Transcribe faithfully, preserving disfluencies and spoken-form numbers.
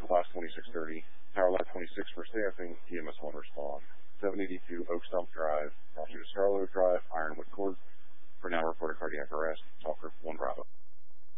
Class twenty-six thirty, Tower Line twenty-six for staffing, E M S one respond. seven eighty-two Oak Stump Drive, Officer Scarlo Drive, Ironwood Court. For now, report a cardiac arrest. Talk Group one Bravo.